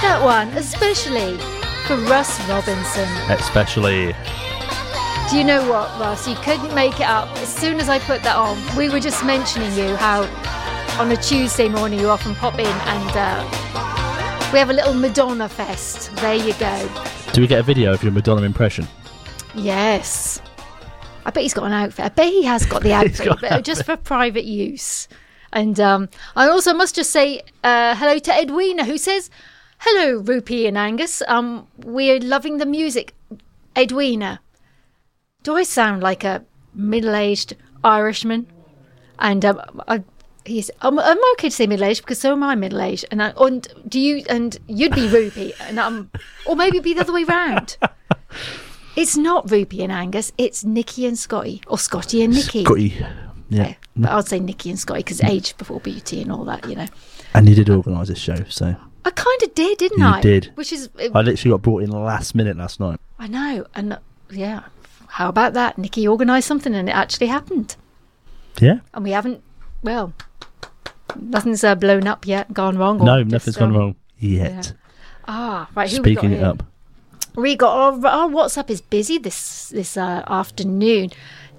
that one, especially for Russ Robinson. Especially. Do you know what, Russ? You couldn't make it up. As soon as I put that on, we were just mentioning you how on a Tuesday morning you often pop in and we have a little Madonna fest. There you go. Do we get a video of your Madonna impression? Yes. I bet he's got an outfit. I bet he has got the outfit, but just for private use. And I also must just say hello to Edwina, who says, hello, Rupee and Angus. We're loving the music. Edwina, do I sound like a middle-aged Irishman? And I'm okay to say middle-aged because so am I middle-aged. And you'd be Rupee, and or maybe it'd be the other way round. It's not Rupee and Angus. It's Nikki and Scotty, or Scotty and Nikki. Scotty, yeah. But I'd say Nikki and Scotty because age before beauty and all that, you know. And you did organise this show, so I kind of did, didn't I? You did. Which is, I literally got brought in last minute last night. I know, and yeah. How about that? Nikki organised something and it actually happened. Yeah. And we haven't, well, nothing's blown up yet, gone wrong. No, nothing's gone wrong yet. Yeah. Right, who Speaking we got it up. We got, our WhatsApp is busy this afternoon.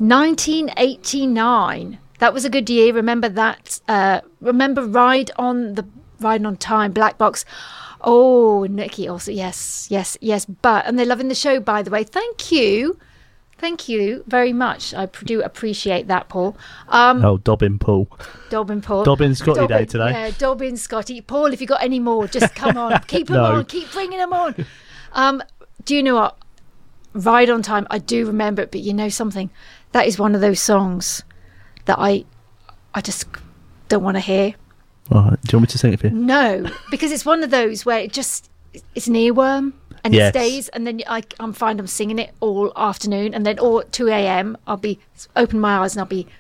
1989. That was a good year. Remember that? Remember Ride on Time, Black Box. Oh, Nikki also, yes. But, and they're loving the show, by the way. Thank you very much. I do appreciate that, Paul. Dobbin Paul. Dobbin Scotty Day today. Yeah, Dobbin Scotty. Paul, if you got any more, just come on. Keep them on. Keep bringing them on. Do you know what? Ride on Time, I do remember it, but you know something? That is one of those songs that I just don't want to hear. Do you want me to sing it for you? No, because it's one of those where it's an earworm. And it stays, and then I'm fine. I'm singing it all afternoon, and then all at 2 a.m. I'll be open my eyes and I'll be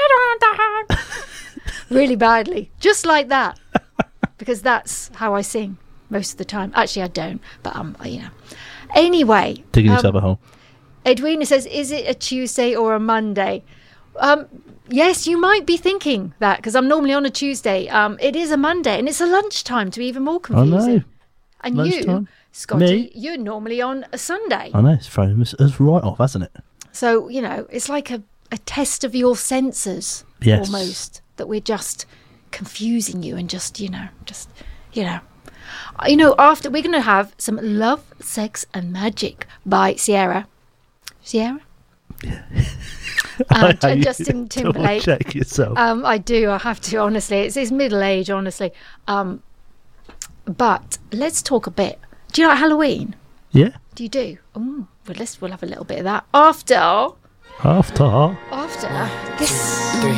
really badly, just like that, because that's how I sing most of the time. Actually, I don't, but you know. Anyway, digging yourself a hole. Edwina says, "Is it a Tuesday or a Monday?" Yes, you might be thinking that because I'm normally on a Tuesday. It is a Monday, and it's a lunchtime to be even more confusing. I know. And lunchtime. You, Scotty, Me? you're normally on a Sunday. I know, it's thrown us right off, hasn't it? So, you know, it's like a test of your senses, almost, that we're just confusing you and after we're going to have some Love, Sex and Magic by Sierra? Yeah. And Justin Timberlake. Check yourself. I do, I have to, honestly. It's middle age, honestly. But let's talk a bit. Do you like Halloween? Yeah. Do you do? Well, we'll have a little bit of that after this.